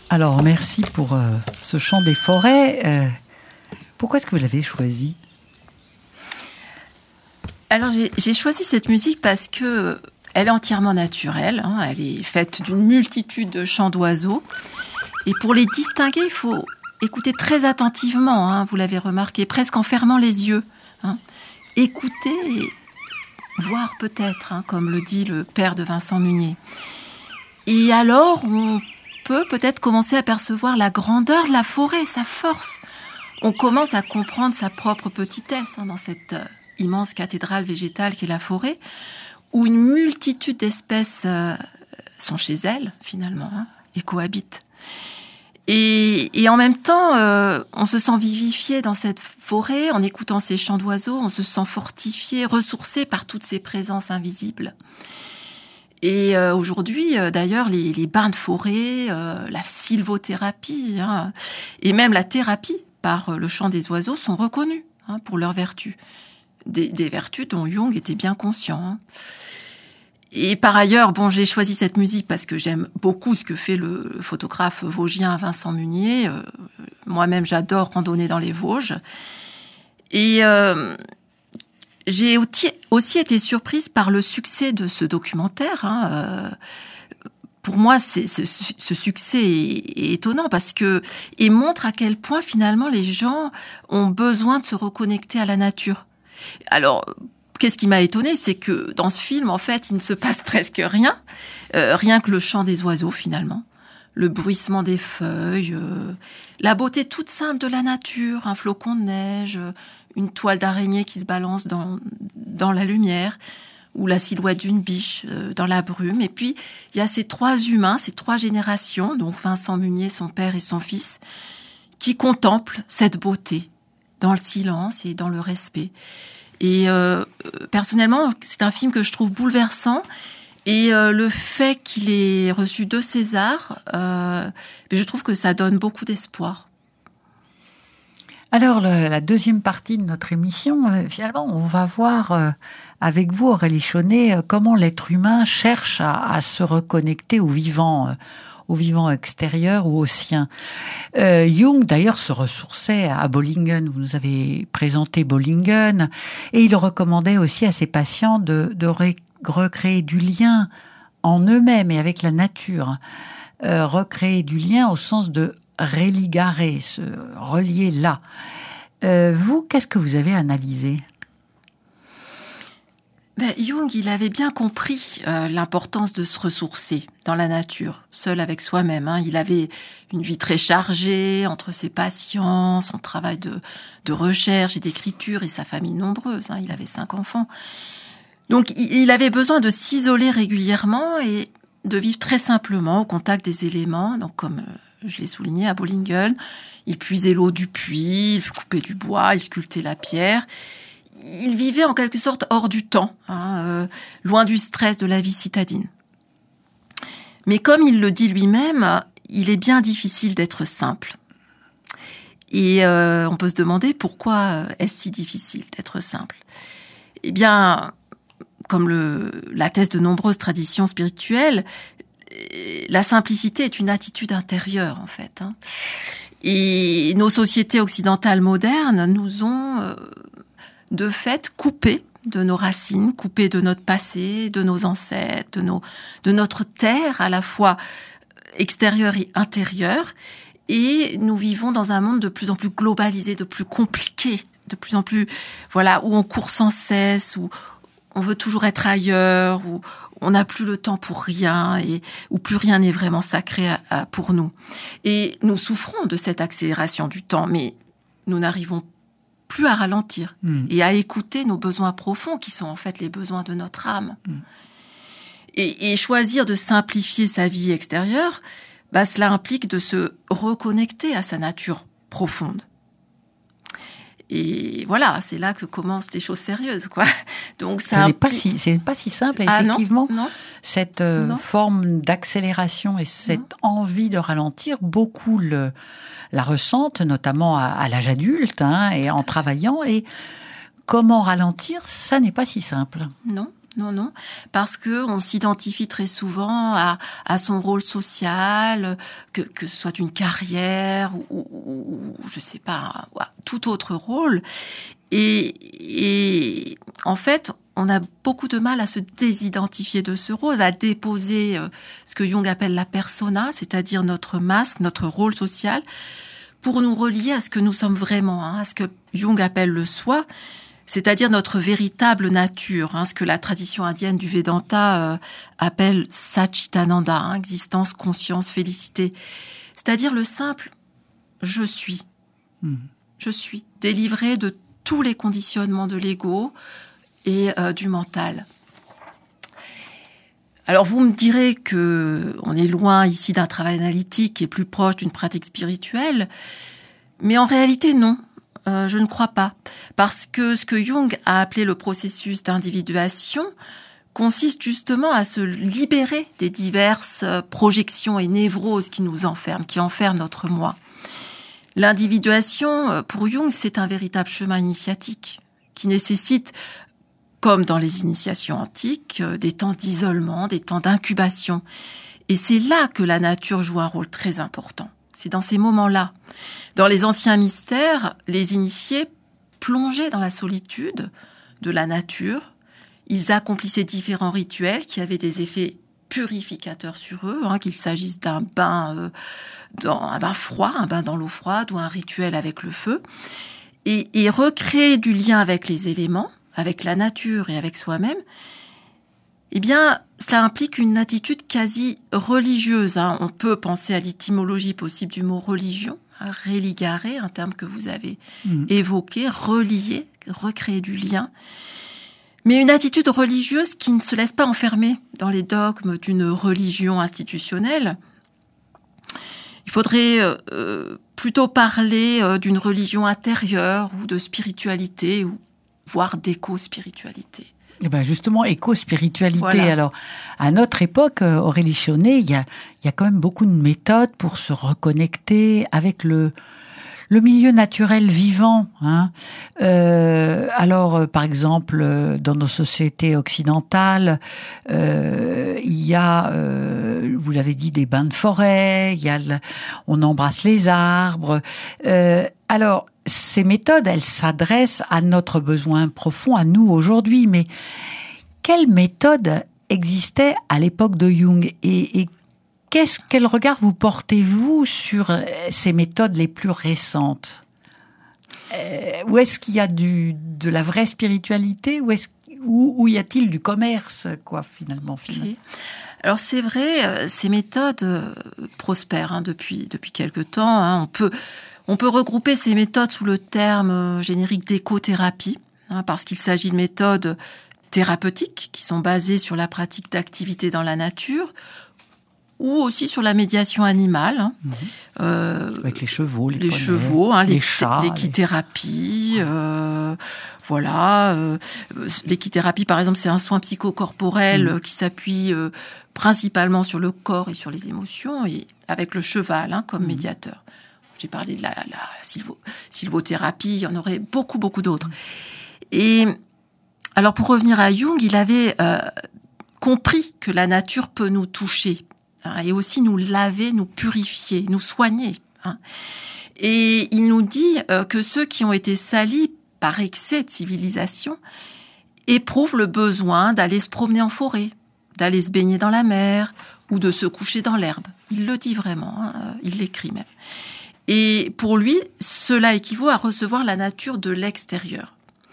Alors, merci pour ce chant des forêts. Pourquoi est-ce que vous l'avez choisi ? Alors, j'ai choisi cette musique parce que elle est entièrement naturelle. Elle est faite d'une multitude de chants d'oiseaux. Et pour les distinguer, il faut écouter très attentivement. Vous l'avez remarqué, presque en fermant les yeux. Écouter et voir peut-être, comme le dit le père de Vincent Munier. Et alors, on peut peut-être commencer à percevoir la grandeur de la forêt, sa force. On commence à comprendre sa propre petitesse dans cette immense cathédrale végétale qu'est la forêt, où une multitude d'espèces sont chez elle, finalement, et cohabitent. Et en même temps, on se sent vivifié dans cette forêt, en écoutant ces chants d'oiseaux, on se sent fortifié, ressourcé par toutes ces présences invisibles. Et aujourd'hui, d'ailleurs, les bains de forêt, la sylvothérapie, et même la thérapie par le chant des oiseaux sont reconnus pour leurs vertus. Des vertus dont Jung était bien conscient. Et par ailleurs, j'ai choisi cette musique parce que j'aime beaucoup ce que fait le photographe vosgien Vincent Munier. Moi-même, j'adore randonner dans les Vosges. Et j'ai aussi été surprise par le succès de ce documentaire. Pour moi, ce succès est étonnant parce que il montre à quel point finalement les gens ont besoin de se reconnecter à la nature. Alors, qu'est-ce qui m'a étonnée, c'est que dans ce film, en fait, il ne se passe presque rien, rien que le chant des oiseaux finalement, le bruissement des feuilles, la beauté toute simple de la nature, un flocon de neige, une toile d'araignée qui se balance dans la lumière, ou la silhouette d'une biche dans la brume. Et puis, il y a ces trois humains, ces trois générations, donc Vincent Munier, son père et son fils, qui contemplent cette beauté dans le silence et dans le respect. Et personnellement, c'est un film que je trouve bouleversant. Et le fait qu'il ait reçu 2 Césars, je trouve que ça donne beaucoup d'espoir. Alors, la deuxième partie de notre émission, finalement, on va voir avec vous, Aurélie Chaunet, comment l'être humain cherche à se reconnecter au vivant extérieur ou au sien. Jung, d'ailleurs, se ressourçait à Bollingen. Vous nous avez présenté Bollingen. Et il recommandait aussi à ses patients de recréer du lien en eux-mêmes et avec la nature. Recréer du lien au sens de religare, se relier là. Vous, qu'est-ce que vous avez analysé ? Jung, il avait bien compris l'importance de se ressourcer dans la nature, seul avec soi-même. Il avait une vie très chargée entre ses patients, son travail de recherche et d'écriture et sa famille nombreuse. Il avait 5 enfants. Donc, il avait besoin de s'isoler régulièrement et de vivre très simplement au contact des éléments. Donc, comme je l'ai souligné à Bollingen, il puisait l'eau du puits, il coupait du bois, il sculptait la pierre. Il vivait en quelque sorte hors du temps, loin du stress de la vie citadine. Mais comme il le dit lui-même, il est bien difficile d'être simple. Et on peut se demander pourquoi est-ce si difficile d'être simple ? Eh bien, comme l'attestent de nombreuses traditions spirituelles, la simplicité est une attitude intérieure, en fait. Et nos sociétés occidentales modernes nous ont de fait coupés de nos racines, coupés de notre passé, de nos ancêtres, de notre terre à la fois extérieure et intérieure. Et nous vivons dans un monde de plus en plus globalisé, de plus compliqué, de plus en plus, où on court sans cesse, où on veut toujours être ailleurs, où on n'a plus le temps pour rien et où plus rien n'est vraiment sacré pour nous. Et nous souffrons de cette accélération du temps, mais nous n'arrivons plus à ralentir et à écouter nos besoins profonds qui sont en fait les besoins de notre âme. Et choisir de simplifier sa vie extérieure, cela implique de se reconnecter à sa nature profonde. Et voilà, c'est là que commencent les choses sérieuses, quoi. Donc c'est pas si simple, effectivement. Non. Cette forme d'accélération et cette envie de ralentir, beaucoup la ressentent, notamment à l'âge adulte, et en travaillant. Et comment ralentir, ça n'est pas si simple. Non, non, parce que on s'identifie très souvent à son rôle social, que ce soit une carrière ou je sais pas, tout autre rôle. Et en fait, on a beaucoup de mal à se désidentifier de ce rôle, à déposer ce que Jung appelle la persona, c'est-à-dire notre masque, notre rôle social, pour nous relier à ce que nous sommes vraiment, à ce que Jung appelle le soi, c'est-à-dire notre véritable nature, ce que la tradition indienne du Vedanta appelle Satchitananda, existence, conscience, félicité. C'est-à-dire le simple « je suis ». Je suis délivré de tous les conditionnements de l'ego et du mental. Alors vous me direz qu'on est loin ici d'un travail analytique et plus proche d'une pratique spirituelle, mais en réalité non, je ne crois pas. Parce que ce que Jung a appelé le processus d'individuation consiste justement à se libérer des diverses projections et névroses qui nous enferment, qui enferment notre moi. L'individuation, pour Jung, c'est un véritable chemin initiatique qui nécessite, comme dans les initiations antiques, des temps d'isolement, des temps d'incubation. Et c'est là que la nature joue un rôle très important. C'est dans ces moments-là. Dans les anciens mystères, les initiés plongeaient dans la solitude de la nature. Ils accomplissaient différents rituels qui avaient des effets purificateurs sur eux, qu'il s'agisse d'un bain un bain froid, un bain dans l'eau froide ou un rituel avec le feu, et recréer du lien avec les éléments, avec la nature et avec soi-même, eh bien, cela implique une attitude quasi religieuse. On peut penser à l'étymologie possible du mot religion, religare, un terme que vous avez évoqué, relier, recréer du lien. Mais une attitude religieuse qui ne se laisse pas enfermer dans les dogmes d'une religion institutionnelle. Il faudrait plutôt parler d'une religion intérieure ou de spiritualité, ou voire d'éco-spiritualité. Et ben justement, éco-spiritualité. Voilà. Alors, à notre époque, Aurélie Chaunet, il y a quand même beaucoup de méthodes pour se reconnecter avec le milieu naturel vivant. Alors, par exemple, dans nos sociétés occidentales, il y a, vous l'avez dit, des bains de forêt, on embrasse les arbres. Alors, ces méthodes, elles s'adressent à notre besoin profond, à nous aujourd'hui. Mais quelles méthodes existaient à l'époque de Jung et quel regard vous portez-vous sur ces méthodes les plus récentes ? Où est-ce qu'il y a de la vraie spiritualité ou y a-t-il du commerce, finalement. Okay. Alors c'est vrai, ces méthodes prospèrent depuis quelque temps. On peut regrouper ces méthodes sous le terme générique d'écothérapie, parce qu'il s'agit de méthodes thérapeutiques qui sont basées sur la pratique d'activités dans la nature, ou aussi sur la médiation animale. Avec les chevaux, les chevaux, les chats. L'équithérapie, voilà. L'équithérapie, par exemple, c'est un soin psychocorporel qui s'appuie principalement sur le corps et sur les émotions, et avec le cheval comme médiateur. J'ai parlé de la sylvothérapie, il y en aurait beaucoup, beaucoup d'autres. Et alors, pour revenir à Jung, il avait compris que la nature peut nous toucher, et aussi nous laver, nous purifier, nous soigner. Et il nous dit que ceux qui ont été salis par excès de civilisation éprouvent le besoin d'aller se promener en forêt, d'aller se baigner dans la mer ou de se coucher dans l'herbe. Il le dit vraiment, il l'écrit même. Et pour lui, cela équivaut à recevoir la nature de l'extérieur.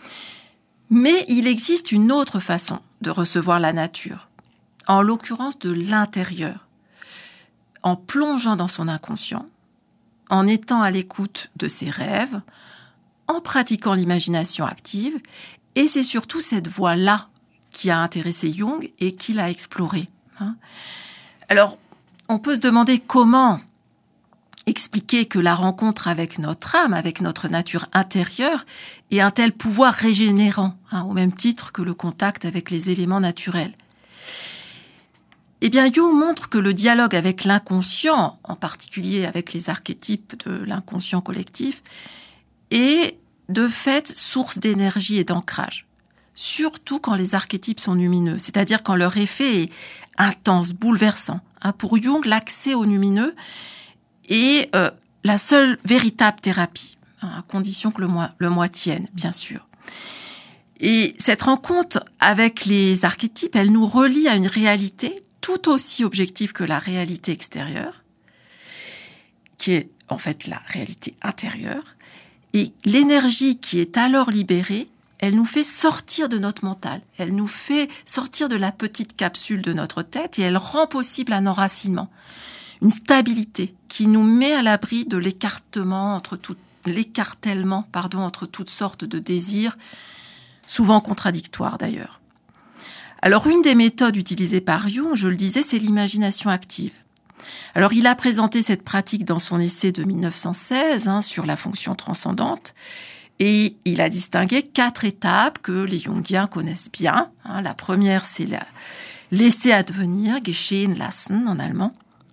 Mais il existe une autre façon de recevoir la nature, en l'occurrence de l'intérieur, en plongeant dans son inconscient, en étant à l'écoute de ses rêves, en pratiquant l'imagination active, et c'est surtout cette voie-là qui a intéressé Jung et qu'il a explorée. Alors, on peut se demander comment expliquer que la rencontre avec notre âme, avec notre nature intérieure, ait un tel pouvoir régénérant, au même titre que le contact avec les éléments naturels. Eh bien, Jung montre que le dialogue avec l'inconscient, en particulier avec les archétypes de l'inconscient collectif, est de fait source d'énergie et d'ancrage. surtout quand les archétypes sont lumineux, c'est-à-dire quand leur effet est intense, bouleversant. Pour Jung, l'accès au lumineux est la seule véritable thérapie, à condition que le moi tienne, bien sûr. Et cette rencontre avec les archétypes, elle nous relie à une réalité tout aussi objective que la réalité extérieure, qui est en fait la réalité intérieure. Et l'énergie qui est alors libérée, elle nous fait sortir de notre mental, elle nous fait sortir de la petite capsule de notre tête et elle rend possible un enracinement, une stabilité qui nous met à l'abri de l'écartèlement entre toutes sortes de désirs, souvent contradictoires d'ailleurs. Alors une des méthodes utilisées par Jung, je le disais, c'est l'imagination active. Alors il a présenté cette pratique dans son essai de 1916 sur la fonction transcendante et il a distingué 4 étapes que les Jungiens connaissent bien. La première, c'est l'essai advenir, geschehen lassen en allemand,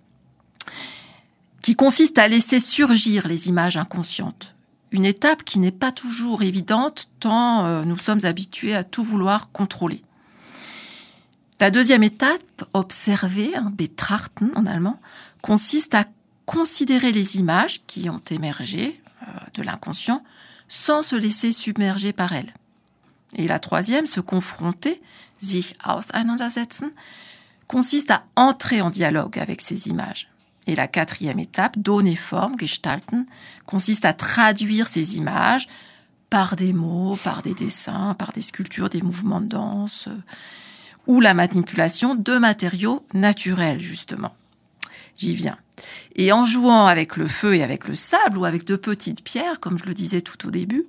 qui consiste à laisser surgir les images inconscientes. Une étape qui n'est pas toujours évidente tant nous sommes habitués à tout vouloir contrôler. La deuxième étape, observer, betrachten en allemand, consiste à considérer les images qui ont émergé de l'inconscient sans se laisser submerger par elles. Et la troisième, se confronter, sich auseinandersetzen, consiste à entrer en dialogue avec ces images. Et la quatrième étape, donner forme, gestalten, consiste à traduire ces images par des mots, par des dessins, par des sculptures, des mouvements de danse, ou la manipulation de matériaux naturels, justement. J'y viens. Et en jouant avec le feu et avec le sable, ou avec de petites pierres, comme je le disais tout au début,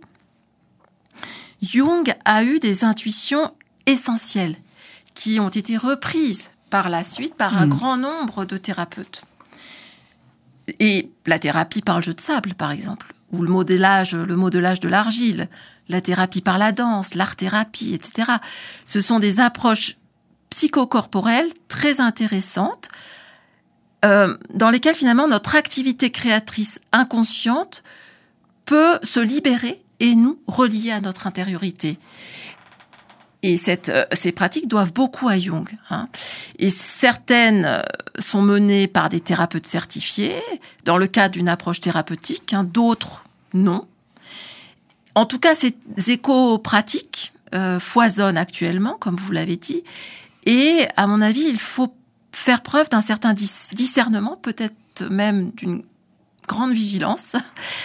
Jung a eu des intuitions essentielles qui ont été reprises par la suite par un grand nombre de thérapeutes. Et la thérapie par le jeu de sable, par exemple, ou le modelage de l'argile, la thérapie par la danse, l'art-thérapie, etc. Ce sont des approches psychocorporelles très intéressantes dans lesquelles finalement notre activité créatrice inconsciente peut se libérer et nous relier à notre intériorité. Et ces pratiques doivent beaucoup à Jung. Et certaines sont menées par des thérapeutes certifiés, dans le cadre d'une approche thérapeutique, d'autres non. En tout cas, ces éco-pratiques foisonnent actuellement, comme vous l'avez dit, et à mon avis, il faut faire preuve d'un certain discernement, peut-être même d'une grande vigilance,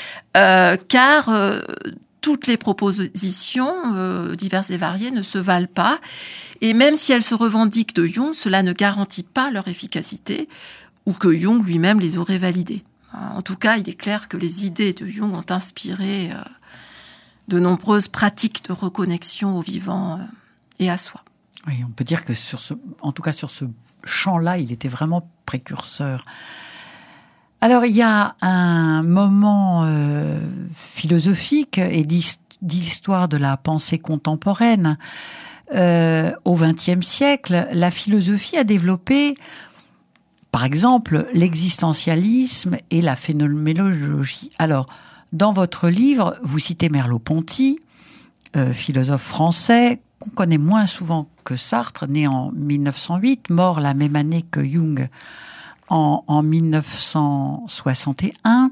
car toutes les propositions diverses et variées ne se valent pas. Et même si elles se revendiquent de Jung, cela ne garantit pas leur efficacité ou que Jung lui-même les aurait validées. En tout cas, il est clair que les idées de Jung ont inspiré de nombreuses pratiques de reconnexion au vivant et à soi. Oui, on peut dire que en tout cas sur ce champ-là, il était vraiment précurseur. Alors, il y a un moment philosophique et d'histoire de la pensée contemporaine. Au XXe siècle, la philosophie a développé, par exemple, l'existentialisme et la phénoménologie. Alors, dans votre livre, vous citez Merleau-Ponty, philosophe français, qu'on connaît moins souvent que Sartre, né en 1908, mort la même année que Jung, en 1961.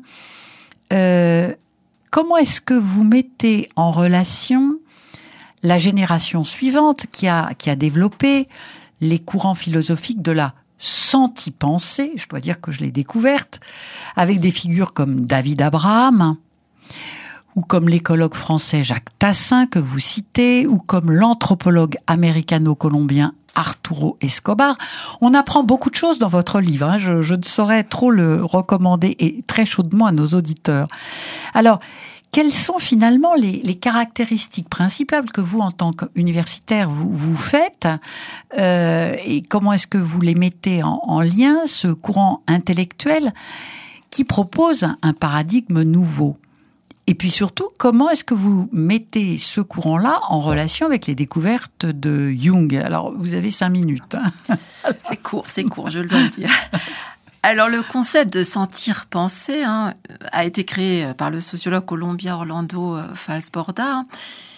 Comment est-ce que vous mettez en relation la génération suivante qui a développé les courants philosophiques de la senti-pensée, je dois dire que je l'ai découverte, avec des figures comme David Abraham, ou comme l'écologue français Jacques Tassin que vous citez, ou comme l'anthropologue américano-colombien Arturo Escobar. On apprend beaucoup de choses dans votre livre. Je ne saurais trop le recommander et très chaudement à nos auditeurs. Alors, quelles sont finalement les caractéristiques principales que vous, en tant qu'universitaire, vous faites et comment est-ce que vous les mettez en lien, ce courant intellectuel qui propose un paradigme nouveau? Et puis surtout, comment est-ce que vous mettez ce courant-là en relation avec les découvertes de Jung? Alors, vous avez 5 minutes. C'est court, je dois le dire. Alors, le concept de sentir-penser a été créé par le sociologue colombien Orlando Falsborda.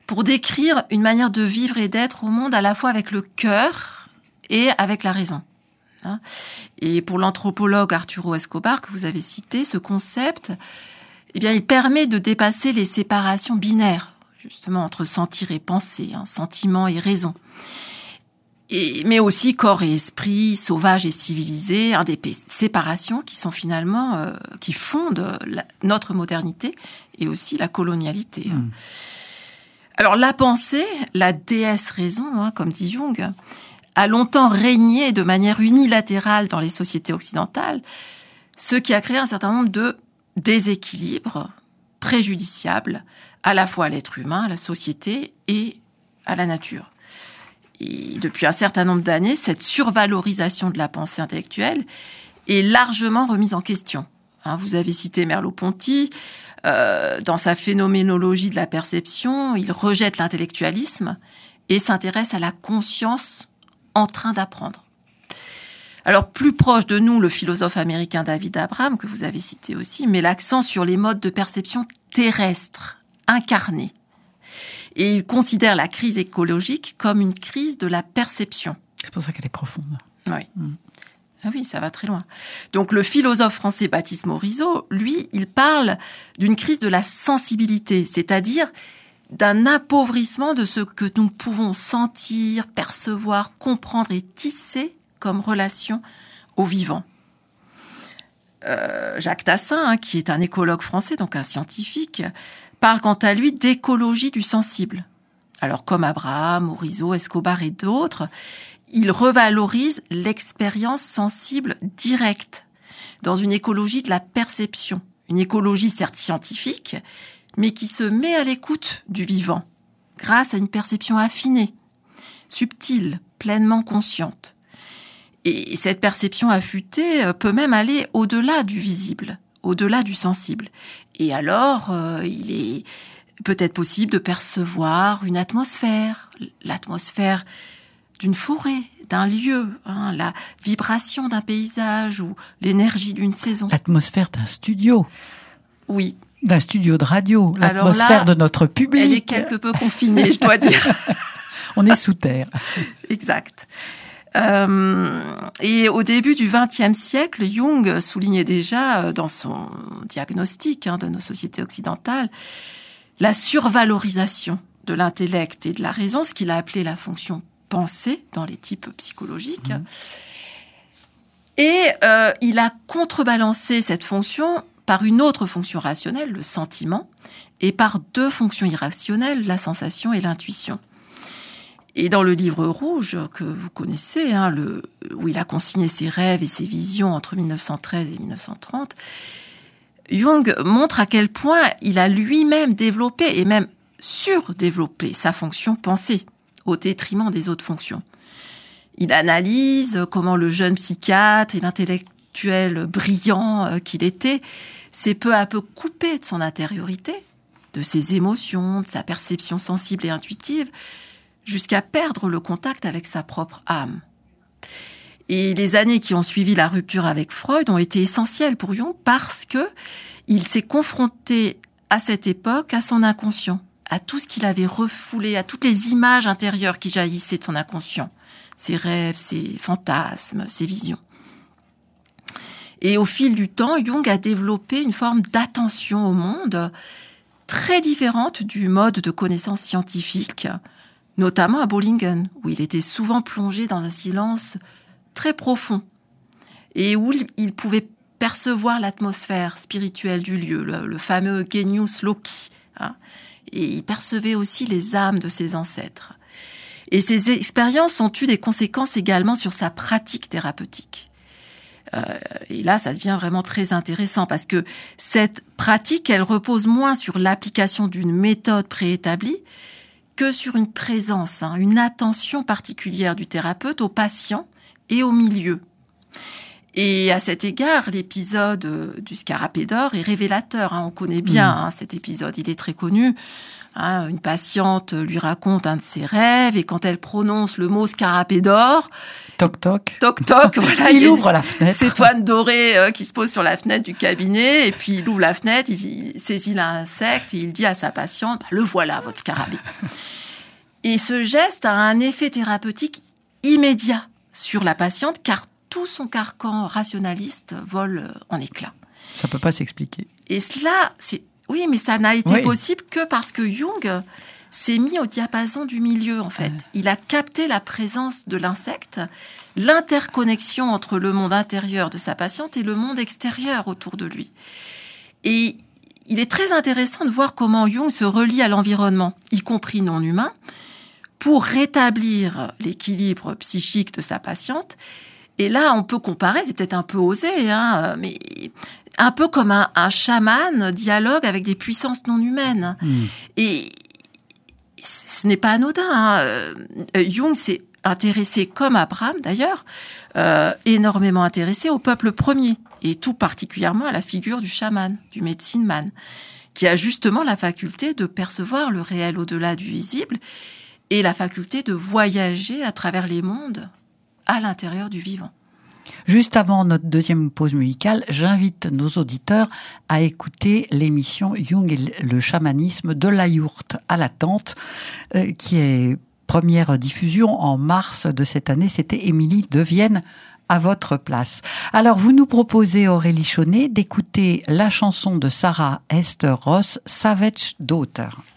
pour décrire une manière de vivre et d'être au monde à la fois avec le cœur et avec la raison. Et pour l'anthropologue Arturo Escobar, que vous avez cité, ce concept, eh bien, il permet de dépasser les séparations binaires, justement, entre sentir et penser, sentiment et raison. Mais aussi corps et esprit, sauvage et civilisé, des séparations qui sont finalement, qui fondent notre modernité et aussi la colonialité. Alors la pensée, la déesse raison, comme dit Jung, a longtemps régné de manière unilatérale dans les sociétés occidentales, ce qui a créé un certain nombre de déséquilibres préjudiciables à la fois à l'être humain, à la société et à la nature. Et depuis un certain nombre d'années, cette survalorisation de la pensée intellectuelle est largement remise en question. Vous avez cité Merleau-Ponty. Dans sa phénoménologie de la perception, il rejette l'intellectualisme et s'intéresse à la conscience en train d'apprendre. Alors, plus proche de nous, le philosophe américain David Abraham, que vous avez cité aussi, met l'accent sur les modes de perception terrestres, incarnés. Et il considère la crise écologique comme une crise de la perception. C'est pour ça qu'elle est profonde. Oui. Ah oui, ça va très loin. Donc le philosophe français Baptiste Morisot, lui, il parle d'une crise de la sensibilité, c'est-à-dire d'un appauvrissement de ce que nous pouvons sentir, percevoir, comprendre et tisser comme relation au vivant. Jacques Tassin, qui est un écologue français, donc un scientifique, parle quant à lui d'écologie du sensible. Alors comme Abraham, Morisot, Escobar et d'autres, il revalorise l'expérience sensible directe dans une écologie de la perception. Une écologie certes scientifique, mais qui se met à l'écoute du vivant, grâce à une perception affinée, subtile, pleinement consciente. Et cette perception affûtée peut même aller au-delà du visible, au-delà du sensible. Et alors, il est peut-être possible de percevoir une atmosphère, l'atmosphère d'une forêt, d'un lieu, la vibration d'un paysage ou l'énergie d'une saison. L'atmosphère d'un studio. Oui. D'un studio de radio. L'atmosphère de notre public. Elle est quelque peu confinée, je dois dire. On est sous terre. Exact. Et au début du XXe siècle, Jung soulignait déjà dans son diagnostic de nos sociétés occidentales la survalorisation de l'intellect et de la raison, ce qu'il a appelé la fonction pensée dans les types psychologiques. Et il a contrebalancé cette fonction par une autre fonction rationnelle, le sentiment, et par deux fonctions irrationnelles, la sensation et l'intuition. Et dans le livre rouge que vous connaissez, où il a consigné ses rêves et ses visions entre 1913 et 1930, Jung montre à quel point il a lui-même développé et même surdéveloppé sa fonction pensée au détriment des autres fonctions. Il analyse comment le jeune psychiatre et l'intellectuel brillant qu'il était s'est peu à peu coupé de son intériorité, de ses émotions, de sa perception sensible et intuitive, jusqu'à perdre le contact avec sa propre âme. Et les années qui ont suivi la rupture avec Freud ont été essentielles pour Jung parce que il s'est confronté à cette époque à son inconscient, à tout ce qu'il avait refoulé, à toutes les images intérieures qui jaillissaient de son inconscient, ses rêves, ses fantasmes, ses visions. Et au fil du temps, Jung a développé une forme d'attention au monde très différente du mode de connaissance scientifique, notamment à Bollingen, où il était souvent plongé dans un silence très profond et où il pouvait percevoir l'atmosphère spirituelle du lieu, le fameux genius loci. Et il percevait aussi les âmes de ses ancêtres. Et ces expériences ont eu des conséquences également sur sa pratique thérapeutique. Et là, ça devient vraiment très intéressant parce que cette pratique, elle repose moins sur l'application d'une méthode préétablie que sur une présence, une attention particulière du thérapeute au patient et au milieu. Et à cet égard, l'épisode du Scarabée d'or est révélateur. On connaît bien cet épisode, il est très connu. Une patiente lui raconte un de ses rêves et quand elle prononce le mot scarabée d'or, toc toc, toc toc, voilà, il ouvre la fenêtre. C'est Toine dorée qui se pose sur la fenêtre du cabinet et puis il ouvre la fenêtre, il saisit l'insecte et il dit à sa patiente le voilà votre scarabée. Et ce geste a un effet thérapeutique immédiat sur la patiente car tout son carcan rationaliste vole en éclats. Ça peut pas s'expliquer. Et cela, oui, mais ça n'a été possible que parce que Jung s'est mis au diapason du milieu, en fait. Il a capté la présence de l'insecte, l'interconnexion entre le monde intérieur de sa patiente et le monde extérieur autour de lui. Et il est très intéressant de voir comment Jung se relie à l'environnement, y compris non humain, pour rétablir l'équilibre psychique de sa patiente. Et là, on peut comparer, c'est peut-être un peu osé, mais un peu comme un chaman dialogue avec des puissances non humaines. Et ce n'est pas anodin. Jung s'est intéressé, comme Abraham d'ailleurs, énormément intéressé au peuple premier, et tout particulièrement à la figure du chaman, du medicine man, qui a justement la faculté de percevoir le réel au-delà du visible et la faculté de voyager à travers les mondes à l'intérieur du vivant. Juste avant notre deuxième pause musicale, j'invite nos auditeurs à écouter l'émission Jung et le chamanisme de la yourte à la tente, qui est première diffusion en mars de cette année. C'était Émilie de Vienne à votre place. Alors, vous nous proposez, Aurélie Chaunet, d'écouter la chanson de Sarah Esther Ross, Savage Daughter.